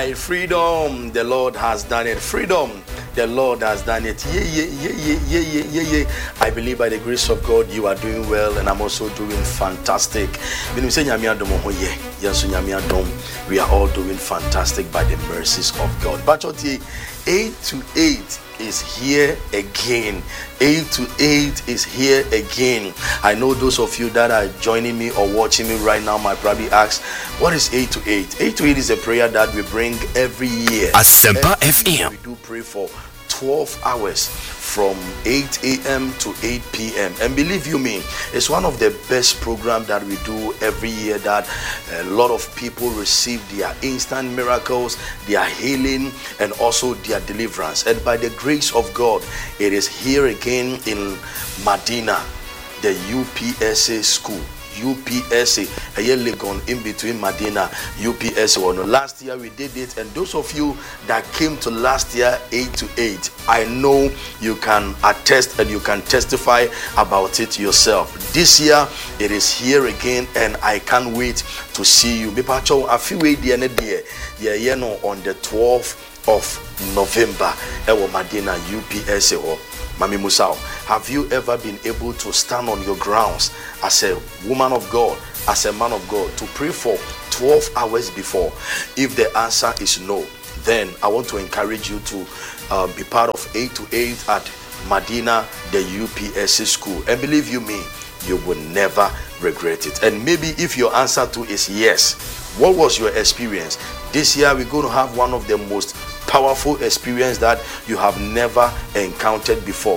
right, freedom. The Lord has done it. Freedom. The Lord has done it. Yeah. I believe by the grace of God you are doing well, and I'm also doing fantastic. We are all doing fantastic by the mercies of God. Bachoti 8 to 8 is here again. 8 to 8 is here again. I know those of you that are joining me or watching me right now might probably ask, what is 8 to 8? 8 to 8 is a prayer that we bring every year. Asempa FM. We do pray for 12 hours from 8 a.m. to 8 p.m. And believe you me, it's one of the best programs that we do every year, that a lot of people receive their instant miracles, their healing, and also their deliverance. And by the grace of God, it is here again in Medina, the UPSA school. UPSA, a year Legon in between Medina, UPSA. Last year we did it, and those of you that came to last year 8 to 8, I know you can attest and you can testify about it yourself. This year it is here again, and I can't wait to see you. On the 12th of November, Medina UPSA. Mami Musao, have you ever been able to stand on your grounds as a woman of God, as a man of God, to pray for 12 hours before? If the answer is no, then I want to encourage you to be part of 8 to 8 at Medina, the UPSC school. And believe you me, you will never regret it. And maybe if your answer to is yes, what was your experience? This year we're going to have one of the most powerful experience that you have never encountered before.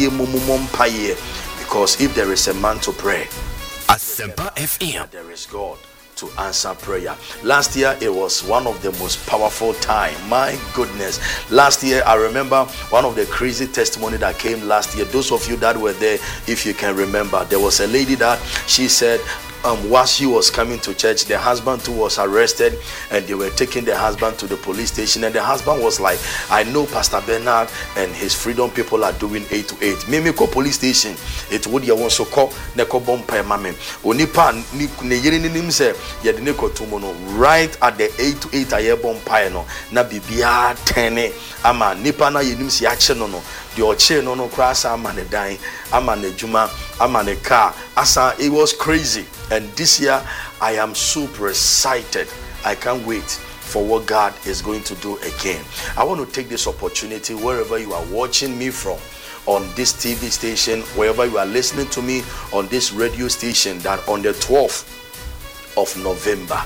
Because if there is a man to pray, Asempa FM, there is God to answer prayer. Last year it was one of the most powerful time. My goodness, last year I remember one of the crazy testimony that came last year. Those of you that were there, if you can remember, there was a lady that she said, while she was coming to church, the husband too was arrested, and they were taking the husband to the police station, and the husband was like, I know Pastor Bernard and his freedom people are doing 8 to 8. Me ko police station, it would ya won't so call neko bompa mame. Onipa ni yerinim se yede neko tumono right at the 8 to 8 aye bompa no na bibia tene ama nipa na yenim si ache no the oche no cross ama ne dan ama ne juma ama ne car asa. It was crazy. And this year I am super excited. I can't wait for what God is going to do again. I want to take this opportunity, wherever you are watching me from, on this TV station, wherever you are listening to me on this radio station, that on the 12th of November,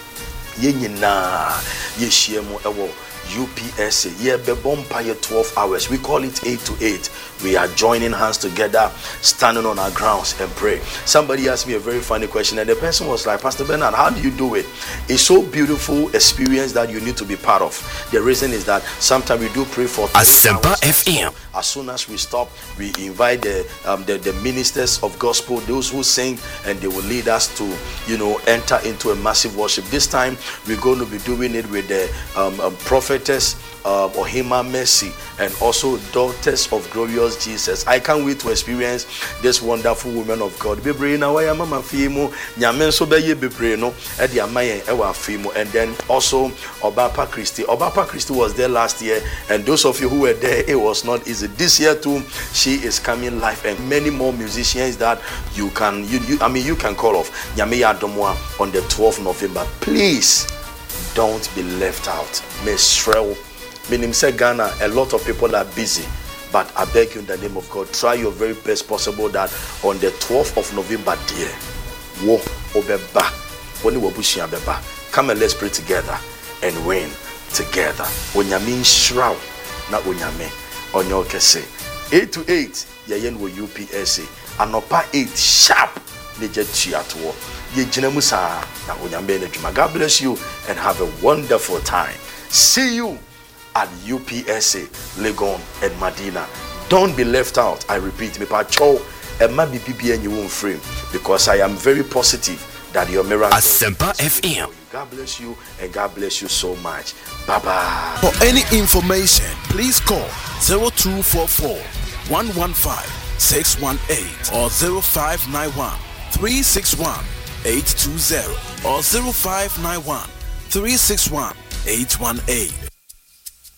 UPSA, 12 hours. We call it 8 to 8. We are joining hands together, standing on our grounds and pray. Somebody asked me a very funny question, and the person was like, Pastor Bernard, how do you do it? It's so beautiful experience that you need to be part of. The reason is that sometimes we do pray for Asempa FM. As soon as we stop, we invite the ministers of gospel, those who sing, and they will lead us to, enter into a massive worship. This time we're going to be doing it with the prophetess Ohima Mercy, and also Daughters of Glorious Jesus. I can't wait to experience this wonderful woman of God. And then also Obapa Christie. Obapa Christie was there last year, and those of you who were there, it was not easy. This year too, she is coming live, and many more musicians that you can call off. Nyameya Adomwa on the 12th November. Please don't be left out. Miss Shrell, meaning say Ghana, a lot of people are busy, but I beg you in the name of God, try your very best possible that on the 12th of November, dear, come and let's pray together and win together. When you mean Shroud, not when you mean on your kese. 8 to 8, yayen wo UPSA, anopa 8 sharp, neje chiatwo. God bless you and have a wonderful time. See you at UPSA, Legon and Medina. Don't be left out. I repeat, because I am very positive that your miracle. Asempa FM. God bless you and God bless you so much. Bye bye. For any information, please call 0244 115 618 or 0591 361 820 or 0591 361 818